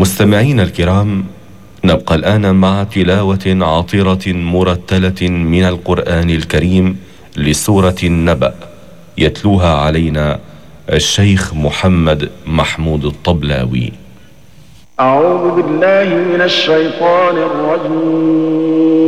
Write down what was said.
مستمعين الكرام، نبقى الآن مع تلاوة عطرة مرتلة من القرآن الكريم لسورة النبأ، يتلوها علينا الشيخ محمد محمود الطبلاوي. أعوذ بالله من الشيطان الرجيم.